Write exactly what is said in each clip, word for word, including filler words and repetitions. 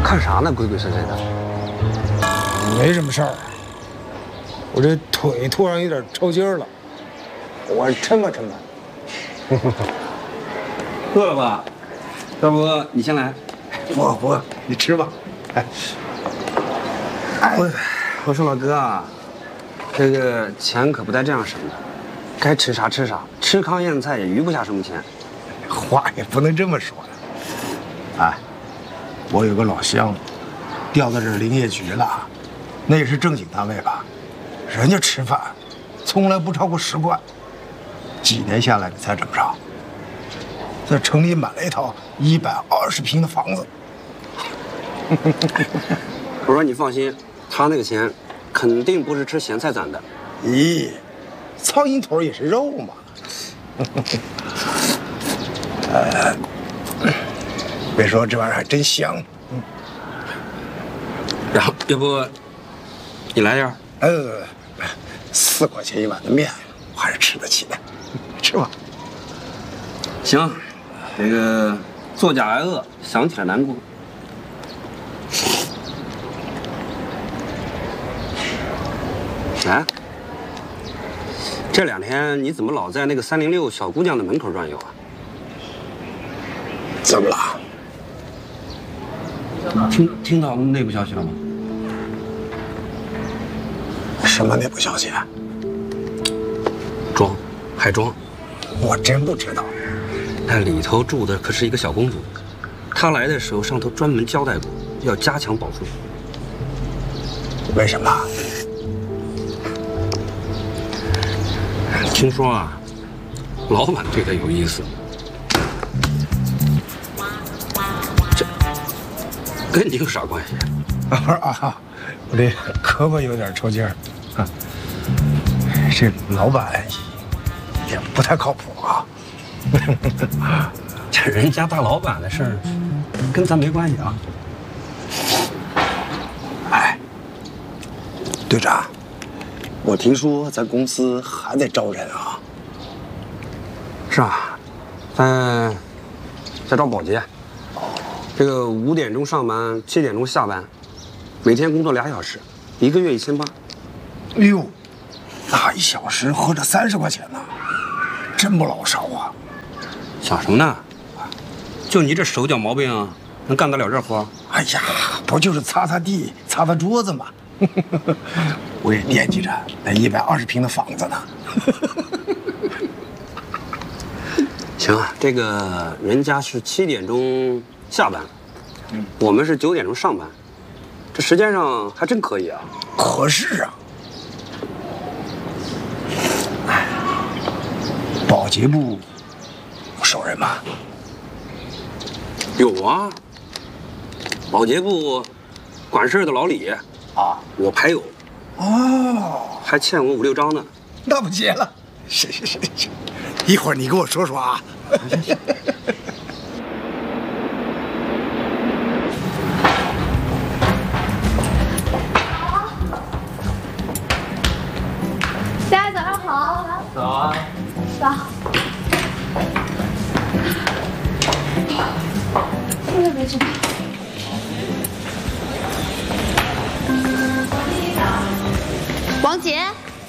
看啥呢？鬼鬼祟祟的。 没什么事儿，我这腿突然有点抽筋了，我抻吧抻吧。 饿了吧？要不你先来。 不不，你吃吧。哎， 我我说老哥啊，这个钱可不带这样省的，该吃啥吃啥，吃糠咽菜也余不下什么钱。 话也不能这么说呀。哎，我有个老乡，调到这儿林业局了，那也是正经单位吧？人家吃饭从来不超过十贯，几年下来，你猜怎么着？在城里买了一套一百二十平的房子。 我说你放心，他那个钱肯定不是吃咸菜攒的。 咦，苍蝇腿也是肉嘛。呃，别说这玩意儿还真香。嗯， 然后要不你来点？ 呃，四块钱一碗的面，我还是吃得起的。吃吧。 行，这个作假挨饿，想起来难过。哎，这两天你怎么老在那个三零六小姑娘的门口转悠啊？ 怎么了？ 听听到内部消息了吗？ 什么内部消息？ 庄，海庄， 我真不知道。 那里头住的可是一个小公主，她来的时候上头专门交代过，要加强保护。 为什么？ 听说啊，老板对她有意思。这跟你有啥关系？ 啊啊，我这胳膊有点抽筋儿。啊，这老板也不太靠谱啊。 这人家大老板的事儿，跟咱没关系啊。 哎，队长，我听说咱公司还在招人啊。 是啊，在在招保洁。这个五点钟上班，七点钟下班，每天工作俩小时，一个月一千八。 哎呦，那一小时合着三十块钱呢，真不老少啊！ 想什么呢？就你这手脚毛病，能干得了这活？ 哎呀，不就是擦擦地、擦擦桌子吗？我也惦记着那一百二十平的房子呢。 行啊，这个人家是七点钟下班，嗯，我们是九点钟上班，这时间上还真可以啊。 合适啊。哎，保洁部有熟人吗？ 有啊，保洁部管事的老李啊，我牌友。 哦， 还欠我五六张呢。 那不结了。是是是是，一会儿你跟我说说啊。 大家早上好。 早啊。 早。这个没什么。王杰，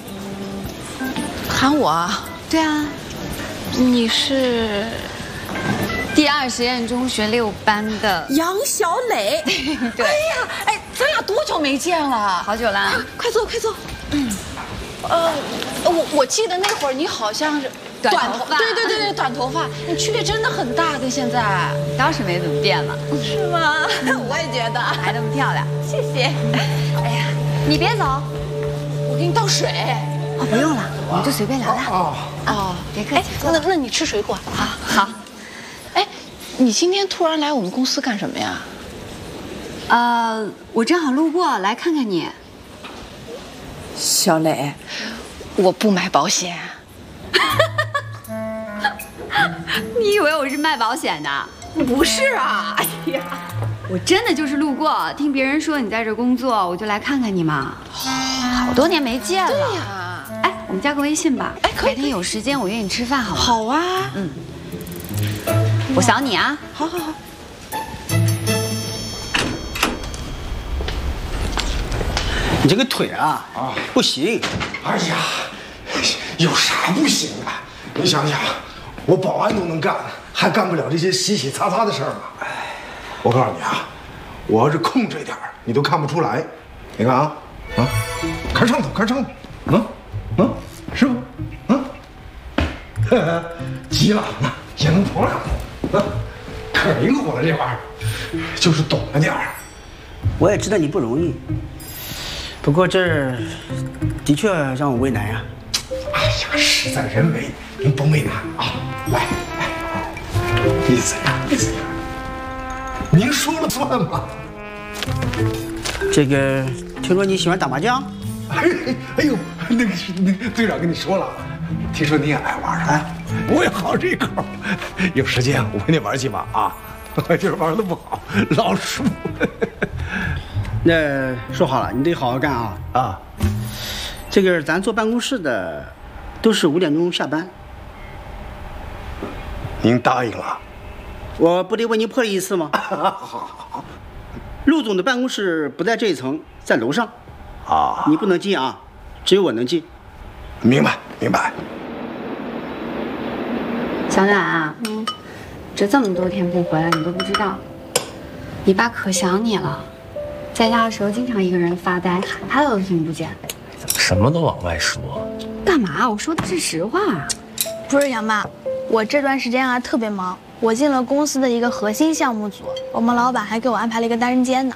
喊我啊？ 对啊， 你是第二实验中学六班的杨小磊？ 对。 哎呀，哎，咱俩多久没见了？ 好久啦。 快坐，快坐。嗯。呃，我我记得那会儿你好像是短头发， 对对对对，短头发，你区别真的很大，跟现在倒是没怎么变了， 是吗？我也觉得， 还那么漂亮， 谢谢。 哎呀，你别走， 我给你倒水。 哦，不用了，我们就随便聊聊。 哦哦， 别客气。 那那你吃水果啊？ 好。 哎，你今天突然来我们公司干什么呀？ 呃，我正好路过，来看看你。 小磊，我不买保险。 你以为我是卖保险的？ 不是啊！哎呀， 我真的就是路过，听别人说你在这工作，我就来看看你嘛。好多年没见了。 对呀。 哎，我们加个微信吧。 哎，可以。 改天有时间我约你吃饭，好吗？ 好啊。 嗯。我扫你啊。 好好好。 你这个腿啊啊不行。 哎呀，有啥不行啊？你想想，我保安都能干，还干不了这些洗洗擦擦的事儿吗？哎，我告诉你啊，我要是控制一点，你都看不出来。你看啊啊，看上头，看上头，嗯嗯，是不？嗯，呵呵，急了也能驮上头，啊，可灵活了这玩意儿，就是懂了点儿。 我也知道你不容易，不过这的确让我为难呀。 哎呀，事在人为，您甭为难啊！来来，意思呀，意思呀，您说了算吗？ 这个，听说你喜欢打麻将？ 哎哎呦，那个那个队长跟你说了，听说你也爱玩啊，我也好这口，有时间我陪你玩几把啊。今儿玩的不好，老输。 那说好了，你得好好干啊啊！这个咱坐办公室的，都是五点钟下班。 您答应了？ 我不得为您破例一次吗？ 好好好。 陆总的办公室不在这一层，在楼上。 啊， 你不能进啊，只有我能进。 明白明白。 小暖啊，嗯，这这么多天不回来，你都不知道，你爸可想你了。在家的时候经常一个人发呆，喊他都听不见。 什么都往外说， 干嘛？我说的是实话。 不是杨妈，我这段时间啊特别忙，我进了公司的一个核心项目组，我们老板还给我安排了一个单人间呢。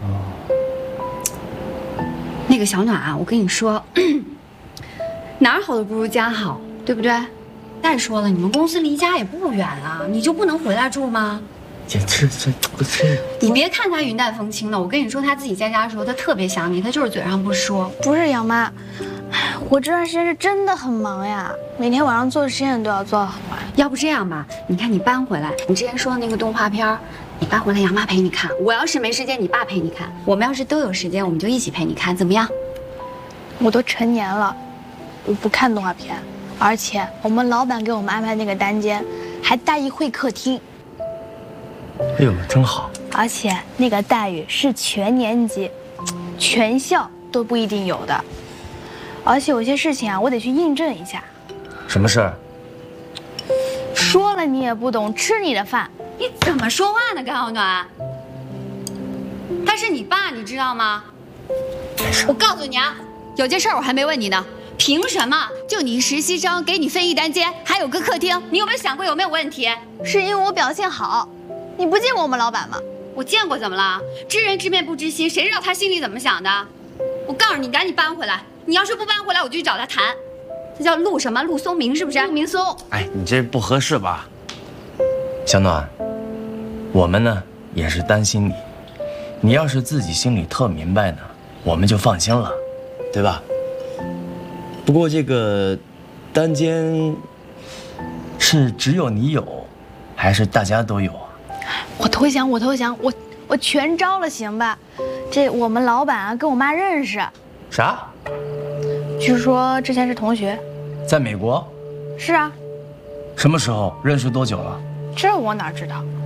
那个小暖啊，我跟你说，哪儿好都不如家好，对不对？再说了，你们公司离家也不远啊，你就不能回来住吗？ 这这这不是。 你别看他云淡风轻的，我跟你说，他自己在家的时候，他特别想你，他就是嘴上不说。 不是杨妈，我这段时间是真的很忙呀，每天晚上做实验都要做到很晚。 要不这样吧，你看你搬回来，你之前说的那个动画片，你搬回来，杨妈陪你看。我要是没时间，你爸陪你看。我们要是都有时间，我们就一起陪你看，怎么样？ 我都成年了，我不看动画片，而且我们老板给我们安排那个单间，还带一会客厅。 哎呦，真好！ 而且那个待遇是全年级、全校都不一定有的。而且有些事情啊，我得去印证一下。 什么事儿？ 说了你也不懂，吃你的饭。 你怎么说话呢，甘小暖？他是你爸，你知道吗？我告诉你啊，有件事我还没问你呢。凭什么就你实习生给你分一单间，还有个客厅？你有没有想过有没有问题？ 是因为我表现好。你不见过我们老板吗？ 我见过，怎么了？知人知面不知心，谁知道他心里怎么想的？我告诉你，赶紧搬回来！你要是不搬回来，我就去找他谈。这叫陆什么？陆松明是不是？陆明松。 哎，你这不合适吧？小暖，我们呢也是担心你。你要是自己心里特明白呢，我们就放心了，对吧？不过这个单间是只有你有，还是大家都有啊？ 我投降，我投降，我我全招了，行吧？这我们老板啊跟我妈认识。 啥？ 据说之前是同学。 在美国？ 是啊。 什么时候？认识多久了？ 这我哪知道？